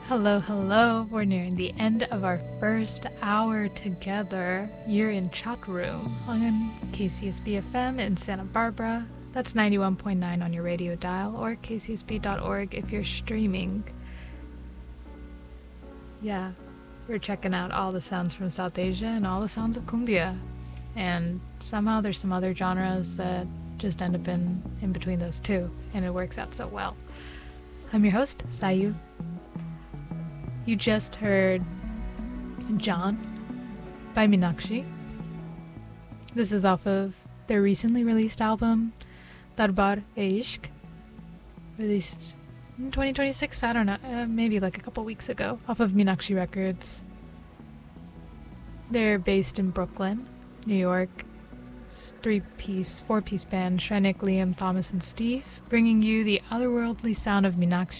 Hello, hello. We're nearing the end of our first hour together. You're in Chalk Room on KCSB FM in Santa Barbara. That's 91.9 on your radio dial or kcsb.org if you're streaming. Yeah, we're checking out all the sounds from South Asia and all the sounds of cumbia. And somehow there's some other genres that just end up in between those two, and it works out so well. I'm your host, Sayu. You just heard John by Meenakshi. This is off of their recently released album, Darbar-e-Ishq, released in 2026, I don't know, maybe like a couple weeks ago, off of Meenakshi Records. They're based in Brooklyn, New York. It's four-piece band, Shrenik, Liam, Thomas, and Steve, bringing you the otherworldly sound of Meenakshi.